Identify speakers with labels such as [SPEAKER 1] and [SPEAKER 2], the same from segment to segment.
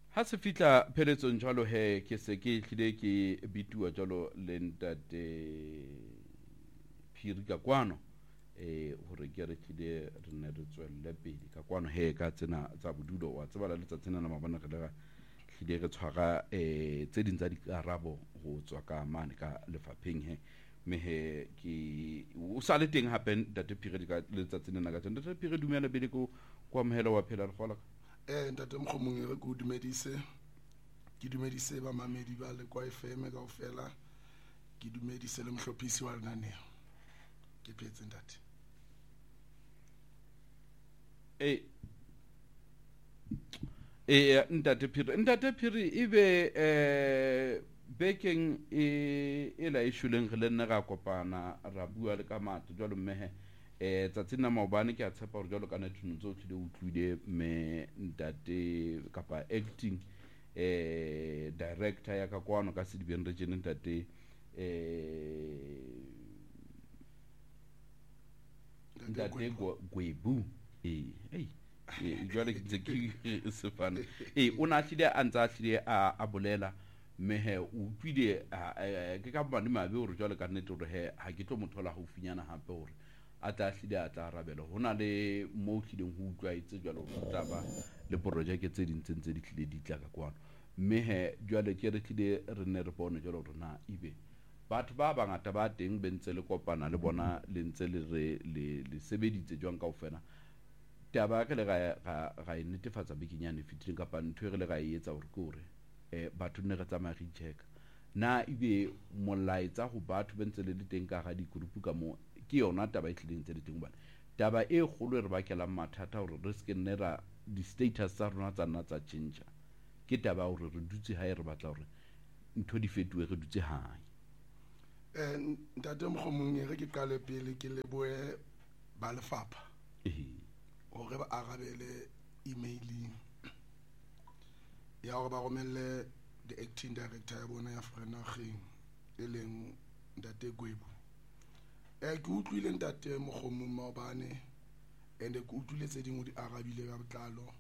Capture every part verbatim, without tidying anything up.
[SPEAKER 1] ha se fitla pheletsong jalo he ke se ke hlile ke bitua jalo le ntate Phiri ka kwano eh hore ke re hlile re ne re tswelle pele ka kwano he ka tsena tsa bodulo wa tsebala le tsa tsena na mabana re le hlile re tshwara eh tse ding tsa dikarabo ho tswa ka mane ka lefapheng he me he ke o sa le teng hape ntate Phiri ka le tsa tsena na ka tsena ntate Phiri dumela bele ko kwa mohela wa phela re gola
[SPEAKER 2] eh ntate Mkhomong re go dumedise ke dumedise ba mamedi ba le kwa F M ka ofela ke dumedise le mhlophisi wa lenaneo ke phetse ntate
[SPEAKER 1] eh eh ntate Phiri ntate Phiri ibe eh bekeng e e la ishuleng re le nna ga kopana ra bua le ka matlo jalo mmehe eh tsatsina maobane ke a tshepa hore jalo kana thuno tso tlile utlwile me ntate kapa acting eh director ya ka kwano ka Sedibeng region ntate eh ntate Gwebu eh hey jwale ke ke se fane eh o na hlile a ntsa hlile a a bolela mehe o utlwile ke ka bana mabe hore jwale ka nnete hore he ha ke tlo mothola ho finyana hape hore a tla hlile a tla arabela hona le mo hlileng ho utlwa itse jwalo ho taba le project tse ding tse ntse di hlile di tla ka kwano mehe jwale ke re hlile re ne re bone jwalo hore na ibe batho ba bangata ba teng be ntse le kopana le bona le ntse le re le le sebeditse jwang ka ofela taba ka le ga ga e netefatsa bikinyane fitileng ka pa ntwe re le ga e etsa hore ke hore eh batho ne re tsamaya re check na ibe molaetsa ho batho be ntse le le teng ka ga di group ka mo ke yona taba e tlileng tse di teng bana taba e kgolo re bakela mathata hore re se ke nera di status tsa rona tsa nna tsa change ke taba hore re dutse ha re batla hore ntho di fetwe re dutse hae
[SPEAKER 2] eh ntate Mkhomong re ke qale pele ke le boe ba lefapha
[SPEAKER 1] eh
[SPEAKER 2] hore ba arabele emailing ya hore ba romelle the acting director ya bona ya Vereeniging e leng ntate Gwebu eh ke utlwile ntate Mkhomong maobane ene ke utlwile tse dingwe di arabile ka botlalo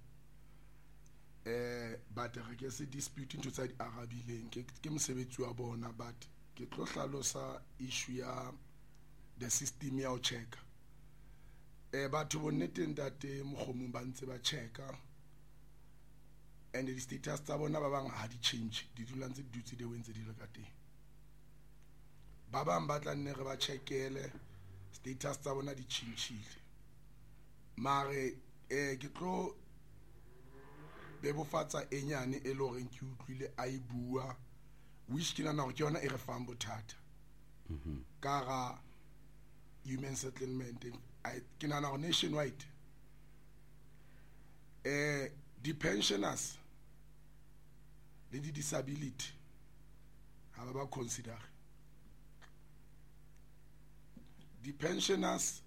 [SPEAKER 2] eh but re ke se dispute into tsa di arabileng ke ke mosebetsi wa bona but ke tlo hlalosa issue ya the system ya o check eh batho bonnete ntate Mkhomong ba ntse ba checka and the status tsa bona ba bang ha di change di dula ntse di dutse di wentse di le ka teng ba bang ba tla nne re ba checkele status tsa bona di changile mare eh ke tlo be bofatsa enyane e le hore ke utlwile a e bua which ke nana hore ke yona e re fang bothata
[SPEAKER 1] mhm
[SPEAKER 2] ka ga human settlement ke nana hore nationwide eh di pensioners le di disability ha ba ba consider the pensioners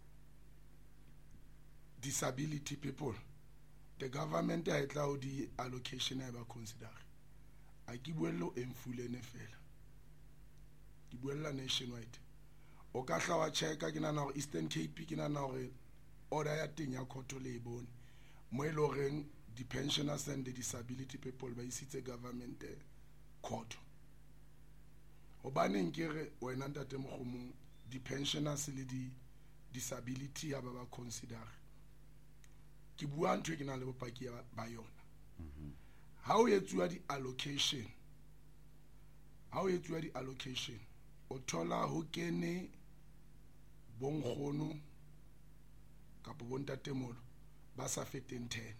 [SPEAKER 2] disability people the government ha etla o di allocation ha ba consider a ke buello emfulene fela ke buella nationwide o ka hla wa checka ke nana hore Eastern Cape ke nana hore order ya teng ya khotho le bone mo ile reng the pensioners and the disability people ba isitse government court obane nkere wena ntate Mkhomong di pensioners le di disability ha ba ba consider ke bua ntwe ke na le bopaki ba yona ha o etsuwa di allocation ha o etsuwa di allocation o thola ho kene bonkgono kapo bontatemolo ba sa feteng ten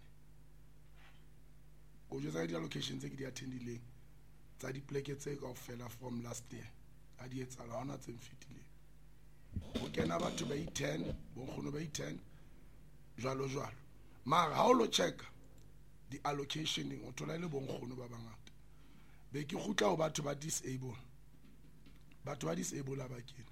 [SPEAKER 2] o jwetsa di allocations tse ke di attendileng tsa di pleke tse kaofela from last year a di etsala hona tse mfitileng o kena batho ba i ten bonkgono ba i ten jwalo jwalo mara ha o lo checka di allocationing o thola ile bonkgono ba bangata be ke gutla ho batho ba disable batho ba disable ba kene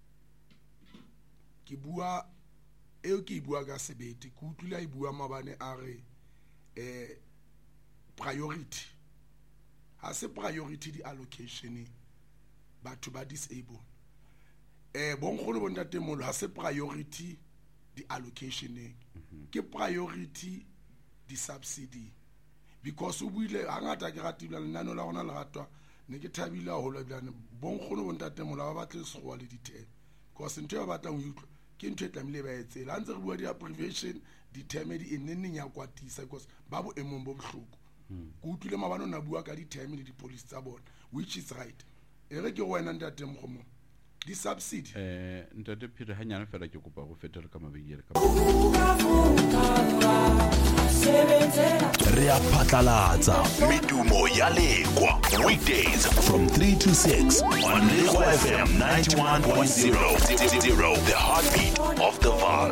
[SPEAKER 2] ke bua eo ke bua ka sebete ke utlwile a bua mabane a re eh priority ha se priority di allocationing batho ba disable eh bonkgono bo ntatemolo ha se priority di allocationing ke priority di subsidy because o buile hangata ke ratile lenano la gona le ratwa ne ke thabile a hola bjane bonkgono bontate mola ba batle sekgowa le dithe because ntwe ba batlang ho utlwa ke ntwe tlamile ba etsela ha ntse re bua di abbreviation di term di enenneng ya kwatisa because ba bo emong bo bohloko go utlwile mabano na bua ka di term le di policy tsa bona which is right e re ke wena ntate mgomo di subsidy
[SPEAKER 1] eh ntate phire hanyane fela ke kopa go fetela ka mabeyele ka
[SPEAKER 3] Rea Patlalatsa Medumo ya Lekwa weekdays from three to six on Lekwa F M ninety-one point zero, the heartbeat of the Vaal.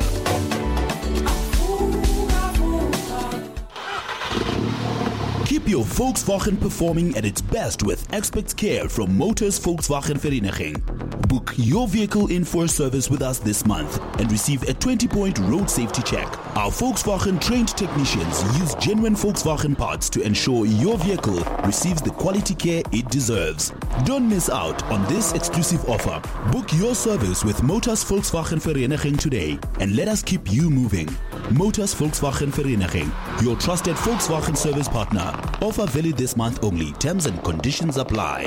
[SPEAKER 3] Keep your Volkswagen performing at its best with expert care from Motors Volkswagen Vereniging. Book your vehicle in for a service with us this month and receive a twenty-point road safety check. Our Volkswagen trained technicians use genuine Volkswagen parts to ensure your vehicle receives the quality care it deserves. Don't miss out on this exclusive offer. Book your service with Motors Volkswagen Vereniging today and let us keep you moving. Motors Volkswagen Vereniging, your trusted Volkswagen service partner. Offer valid this month only. Terms and conditions apply.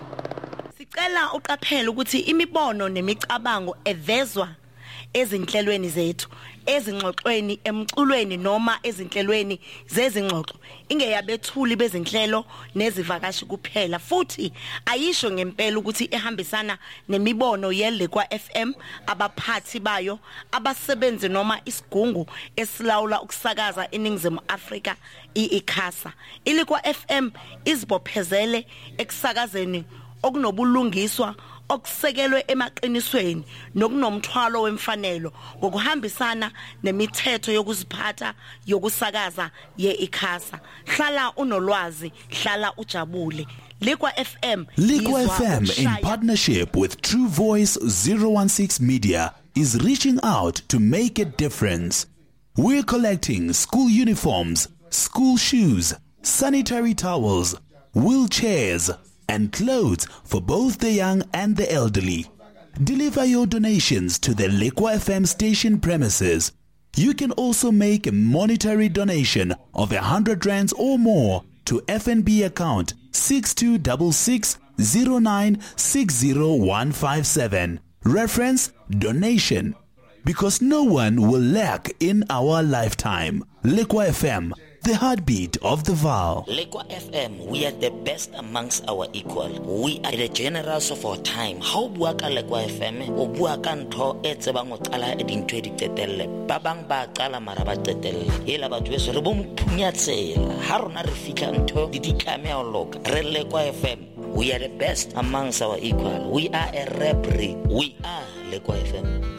[SPEAKER 4] Sicela uqaphele ukuthi imibono nemicabango evezwa ezinhlelweni zethu ezingxoxweni emculweni noma ezinhlelweni zezingxoxo ingeyabethuli bezinhlelo nezivakashi kuphela futhi ayisho ngempela ukuthi ehambisana nemibono yeLekwa F M abaphathi bayo abasebenzi noma isigungu esilawula ukusakaza eNingizimu Afrika iICASA. iLekwa F M izibophezele ekusakazeni okunobulungiswa okusekelwe emaqinisweni nokunomthwalo wemfanelo ngokuhambisana nemithetho yokuziphatha yokusakaza yeICASA. Hlala unolwazi, hlala ujabule. Lekwa F M
[SPEAKER 3] Lekwa F M in partnership with True Voice zero one six Media is reaching out to make a difference. We're collecting school uniforms, school shoes, sanitary towels, wheelchairs, and clothes for both the young and the elderly. Deliver your donations to the Lekwa F M station premises. You can also make a monetary donation of a hundred rands or more to F N B account six two six six zero nine six zero one five seven. Reference donation. Because no one will lack in our lifetime. Lekwa F M, the heartbeat of the Vaal.
[SPEAKER 5] Lekwa F M, we are the best amongst our equal. We are the generals of our time. How bua ka Lekwa F M o bua ka ntho e tsebang o qala e dintho e di qetelle. Ba bang ba qala mara ba qetelle. Hela batho beso re bo mphunya tsela. Ha rona re fika ntho di di tlameha ho loka. Re Lekwa F M, we are the best amongst our equal. We are a rare breed. We are Lekwa F M.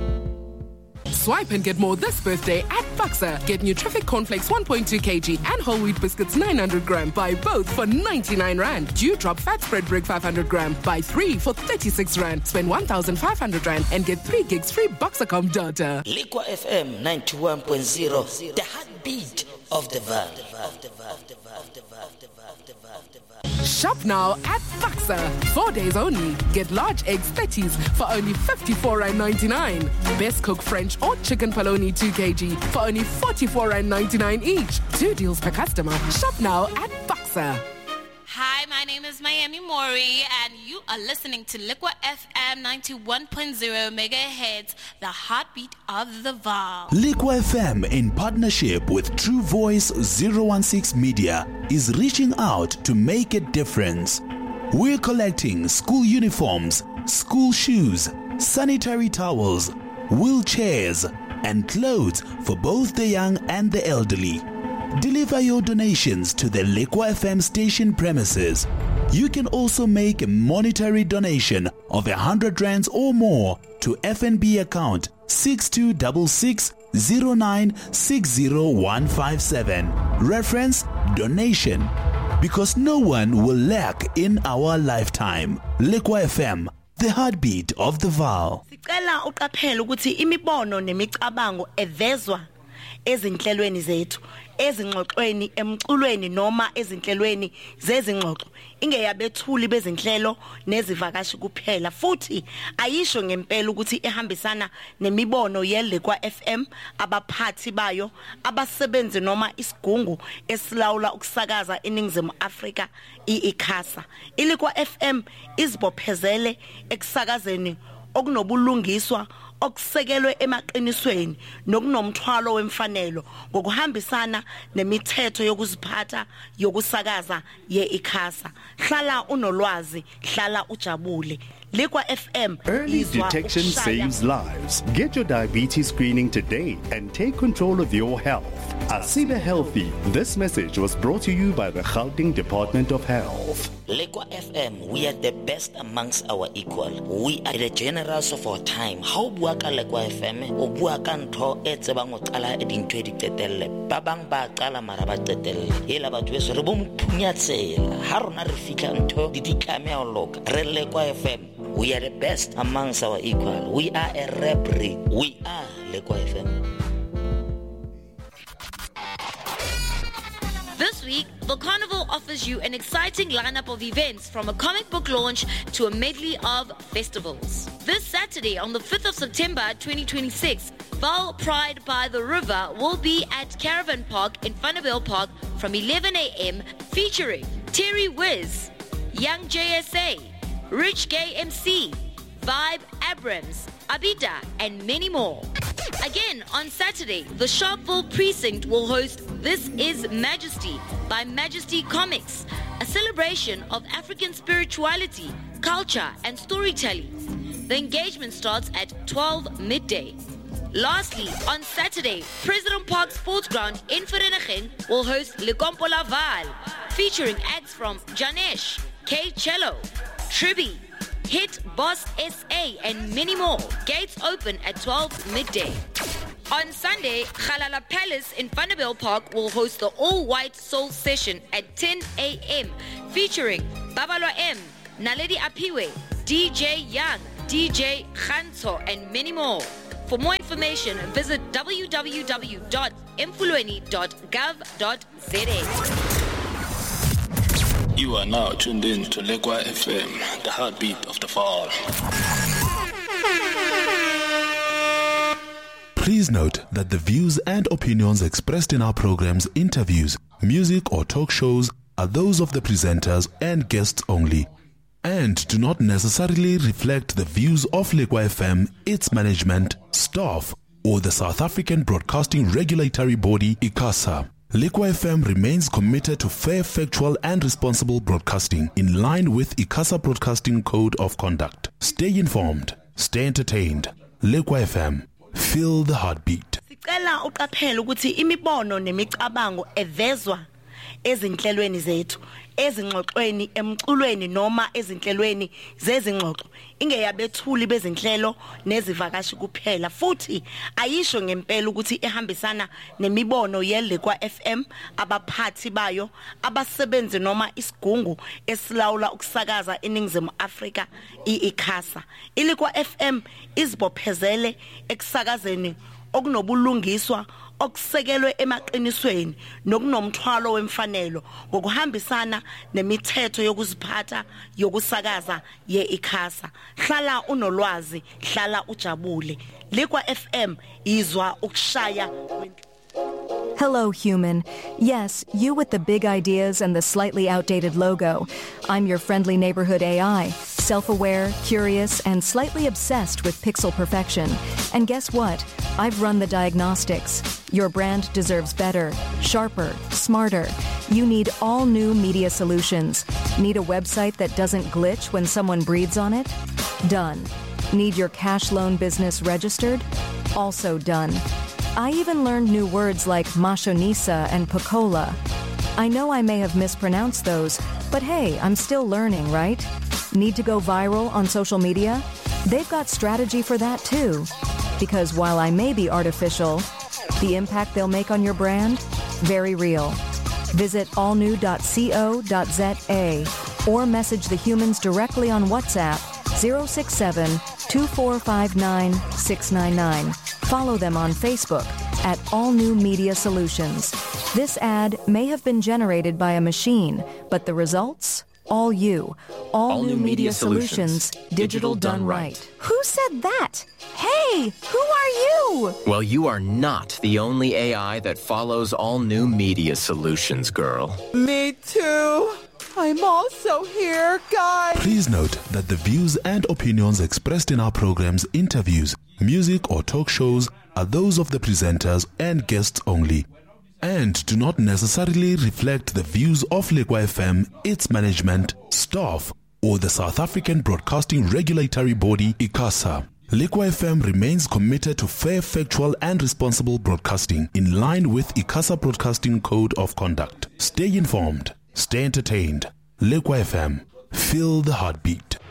[SPEAKER 6] Swipe and get more this birthday at Buxa. Get Nutrific Cornflakes one point two kilograms and whole wheat biscuits nine hundred grams. Buy both for ninety-nine rand. Dewdrop fat spread brick five hundred grams. Buy three for thirty-six rand. Spend one thousand five hundred rand and get three gigs free Buxacom data.
[SPEAKER 5] Lekwa F M ninety-one point zero, the heartbeat of the Vaal.
[SPEAKER 6] Shop now at Buxa. Four days only. Get large eggs thirties for only fifty-four rand ninety-nine. Best cook French or chicken polony two kilograms for only forty-four rand ninety-nine each. Two deals per customer. Shop now at Buxa.
[SPEAKER 7] Hi, my name is Miami Mori, and you are listening to Lekwa F M ninety-one point zero megahertz, the heartbeat of the Vaal.
[SPEAKER 3] Lekwa F M, in partnership with True Voice zero one six Media, is reaching out to make a difference. We're collecting school uniforms, school shoes, sanitary towels, wheelchairs, and clothes for both the young and the elderly. Deliver your donations to the Lekwa F M station premises. You can also make a monetary donation of a hundred rands or more to F N B account six two six six zero nine six zero one five seven. Reference donation. Because no one will lack in our lifetime. Lekwa F M, the heartbeat of the Vaal.
[SPEAKER 4] Sicela uqaphele ukuthi imibono nemicabango evezwa ezinhlelweni zethu ezingxoxweni emculweni noma ezinhlelweni zezingxoxo ingeyabethuli bezinhlelo nezivakashi kuphela futhi ayisho ngempela ukuthi ehambisana nemibono yeLekwa F M abaphathi bayo abasebenzi noma isigungu esilawula ukusakaza eNingizimu Afrika iICASA. iLekwa F M izibophezele ekusakazeni okunobulungiswa okusekelwe emaqinisweni nokunomthwalo wemfanelo ngokuhambisana nemithetho yokuziphatha yokusakaza yeICASA. Hlala unolwazi, hlala ujabule. Lekwa F M.
[SPEAKER 8] Early detection saves lives. Get your diabetes screening today and take control of your health. Asibe Healthy. This message was brought to you by the Gauteng Department of Health.
[SPEAKER 5] Lekwa F M, we are the best amongst our equal. We are the generals of our time. How bua ka Lekwa F M? O bua ka ntho e tsebang o qala e dintho di qetelle. Ba bang ba qala mara ba qetelle. Ela batho beso re bo mophunya tsela. Ha rona re fitla ntho di ditlame a loka. Re Lekwa F M. We are the best amongst our equal. We are a rap ring. We are Lekwa F M.
[SPEAKER 9] This week, the Carnival offers you an exciting lineup of events from a comic book launch to a medley of festivals. This Saturday, on the fifth of September twenty twenty-six, Val Pride by the River will be at Caravan Park in Vanderbilt Park from eleven a.m. featuring Terry Wiz, Young J S A, Rich Gay M C, Vibe Abrams, Abida, and many more. Again, on Saturday, the Sharpeville Precinct will host This Is Majesty by Majesty Comics, a celebration of African spirituality, culture, and storytelling. The engagement starts at twelve midday. Lastly, on Saturday, President Park Sports Ground in Vereeniging will host Lekompola Val, featuring acts from Janesh, K Cello, Tribi, Hit Boss S A, and many more. Gates open at twelve midday. On Sunday, Khalala Palace in Vanderbilt Park will host the all-white soul session at ten a.m. featuring Babalwa M, Naledi Apiwe, D J Young, D J Khanto, and many more. For more information, visit w w w dot emfulweni dot gov dot z a.
[SPEAKER 10] You are now tuned in to Lekwa F M, the heartbeat of the fall.
[SPEAKER 3] Please note that the views and opinions expressed in our programs, interviews, music or talk shows are those of the presenters and guests only, and do not necessarily reflect the views of Lekwa F M, its management, staff, or the South African Broadcasting Regulatory Body, ICASA. Lekwa F M remains committed to fair, factual, and responsible broadcasting in line with ICASA Broadcasting Code of Conduct. Stay informed, stay entertained. Lekwa F M, feel the heartbeat.
[SPEAKER 4] Sicela uqaphele ukuthi imibono nemicabango evezwa ezinhlelweni zethu, ezingxoxweni emculweni noma ezinhlelweni zezingxoxo ingeyabethuli bezinhlelo nezivakashi kuphela futhi ayisho ngempela ukuthi ehambisana nemibono yeLekwa F M abaphathi bayo abasebenzi noma isigungu esilawula ukusakaza eNingizimu Afrika iICASA. iLekwa F M izibophezele ekusakazeni okunobulungiswa okusekelwe emaqinisweni nokunomthwalo wemfanelo ngokuhambisana nemithetho yokuziphatha yokusakaza yeICASA. Hlala unolwazi, hlala ujabule. Lekwa F M izwa ukushaya.
[SPEAKER 11] Hello, human. Yes, you with the big ideas and the slightly outdated logo. I'm your friendly neighborhood A I, self-aware, curious, and slightly obsessed with pixel perfection. And guess what? I've run the diagnostics. Your brand deserves better, sharper, smarter. You need all new media solutions. Need a website that doesn't glitch when someone breathes on it? Done. Need your cash loan business registered? Also done. I even learned new words like mashonisa and pocola. I know I may have mispronounced those, but hey, I'm still learning, right? Need to go viral on social media? They've got strategy for that too. Because while I may be artificial, the impact they'll make on your brand, very real. Visit all new dot co dot z a or message the humans directly on WhatsApp zero six seven, two four five nine, six nine nine. Follow them on Facebook at All New Media Solutions. This ad may have been generated by a machine, but the results? All you. All, All New, new Media, Media Solutions, Solutions, digital done right.
[SPEAKER 12] Who said that? Hey, who are you?
[SPEAKER 13] Well, you are not the only A I that follows All New Media Solutions, girl.
[SPEAKER 14] Me too. I'm also here, guys.
[SPEAKER 3] Please note that the views and opinions expressed in our programs, interviews, music or talk shows are those of the presenters and guests only, and do not necessarily reflect the views of Lekwa F M, its management, staff, or the South African Broadcasting Regulatory Body, ICASA. Lekwa F M remains committed to fair, factual, and responsible broadcasting in line with ICASA Broadcasting Code of Conduct. Stay informed. Stay entertained. Lekwa F M. Feel the heartbeat.